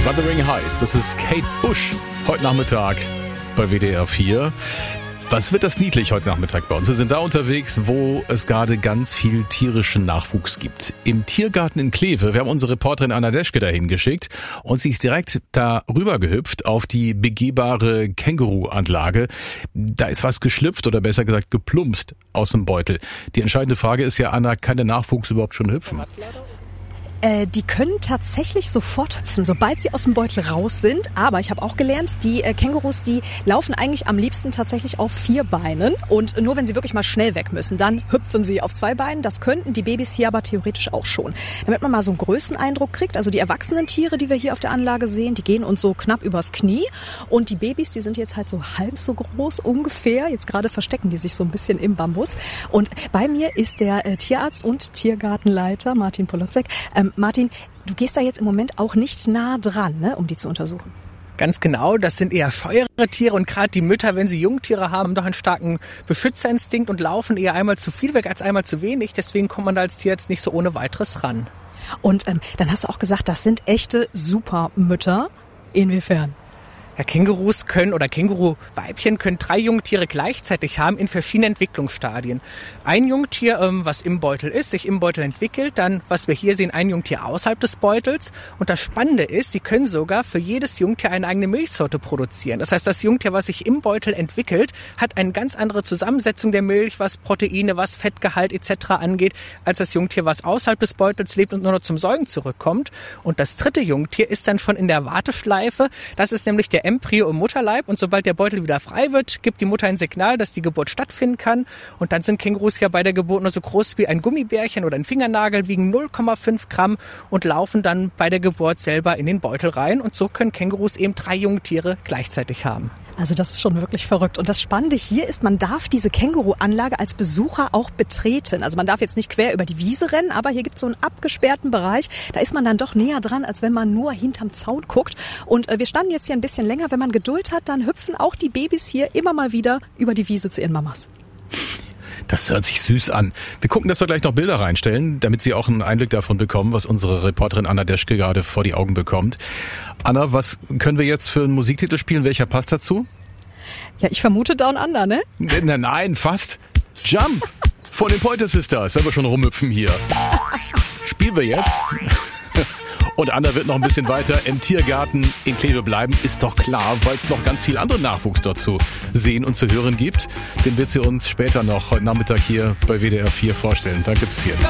Wuthering Heights, das ist Kate Bush heute Nachmittag bei WDR 4. Was wird das niedlich heute Nachmittag bei uns? Wir sind da unterwegs, wo es gerade ganz viel tierischen Nachwuchs gibt. Im Tiergarten in Kleve. Wir haben unsere Reporterin Anna Deschke dahin geschickt und sie ist direkt da rüber gehüpft auf die begehbare Känguru-Anlage. Da ist was geschlüpft oder besser gesagt geplumpst aus dem Beutel. Die entscheidende Frage ist ja, Anna, kann der Nachwuchs überhaupt schon hüpfen? Die können tatsächlich sofort hüpfen, sobald sie aus dem Beutel raus sind. Aber ich habe auch gelernt, die Kängurus, die laufen eigentlich am liebsten tatsächlich auf 4 Beinen. Und nur wenn sie wirklich mal schnell weg müssen, dann hüpfen sie auf 2 Beinen. Das könnten die Babys hier aber theoretisch auch schon. Damit man mal so einen Größeneindruck kriegt. Also die erwachsenen Tiere, die wir hier auf der Anlage sehen, die gehen uns so knapp übers Knie. Und die Babys, die sind jetzt halt so halb so groß ungefähr. Jetzt gerade verstecken die sich so ein bisschen im Bambus. Und bei mir ist der Tierarzt und Tiergartenleiter Martin Poloczek. Martin, du gehst da jetzt im Moment auch nicht nah dran, ne, um die zu untersuchen. Ganz genau, das sind eher scheuere Tiere und gerade die Mütter, wenn sie Jungtiere haben, doch einen starken Beschützerinstinkt und laufen eher einmal zu viel weg als einmal zu wenig. Deswegen kommt man da als Tierarzt nicht so ohne weiteres ran. Und dann hast du auch gesagt, das sind echte Supermütter. Inwiefern? Ja, Kängurus können oder Känguruweibchen können 3 Jungtiere gleichzeitig haben in verschiedenen Entwicklungsstadien. Ein Jungtier, was im Beutel ist, sich im Beutel entwickelt, dann, was wir hier sehen, ein Jungtier außerhalb des Beutels. Und das Spannende ist, sie können sogar für jedes Jungtier eine eigene Milchsorte produzieren. Das heißt, das Jungtier, was sich im Beutel entwickelt, hat eine ganz andere Zusammensetzung der Milch, was Proteine, was Fettgehalt etc. angeht, als das Jungtier, was außerhalb des Beutels lebt und nur noch zum Säugen zurückkommt. Und das 3. Jungtier ist dann schon in der Warteschleife. Das ist nämlich der Embryo im Mutterleib und sobald der Beutel wieder frei wird, gibt die Mutter ein Signal, dass die Geburt stattfinden kann und dann sind Kängurus ja bei der Geburt nur so groß wie ein Gummibärchen oder ein Fingernagel, wiegen 0,5 Gramm und laufen dann bei der Geburt selber in den Beutel rein und so können Kängurus eben 3 Jungtiere gleichzeitig haben. Also das ist schon wirklich verrückt. Und das Spannende hier ist, man darf diese Känguru-Anlage als Besucher auch betreten. Also man darf jetzt nicht quer über die Wiese rennen, aber hier gibt es so einen abgesperrten Bereich. Da ist man dann doch näher dran, als wenn man nur hinterm Zaun guckt. Und wir standen jetzt hier ein bisschen länger. Wenn man Geduld hat, dann hüpfen auch die Babys hier immer mal wieder über die Wiese zu ihren Mamas. Das hört sich süß an. Wir gucken, dass wir gleich noch Bilder reinstellen, damit Sie auch einen Einblick davon bekommen, was unsere Reporterin Anna Deschke gerade vor die Augen bekommt. Anna, was können wir jetzt für einen Musiktitel spielen? Welcher passt dazu? Ja, ich vermute Down Under, ne? Nein, fast. Jump von den Pointer Sisters, wenn wir schon rumhüpfen hier. Spielen wir jetzt. Und Anna wird noch ein bisschen weiter im Tiergarten in Kleve bleiben, ist doch klar, weil es noch ganz viel anderen Nachwuchs dort zu sehen und zu hören gibt. Den wird sie uns später noch heute Nachmittag hier bei WDR 4 vorstellen. Danke bis hierhin.